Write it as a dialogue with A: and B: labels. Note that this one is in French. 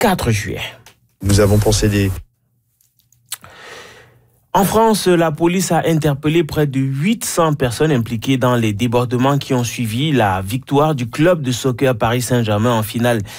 A: 4 juillet.
B: Nous avons procédé.
A: En France, la police a interpellé près de 800 personnes impliquées dans les débordements qui ont suivi la victoire du club de soccer Paris Saint-Germain en finale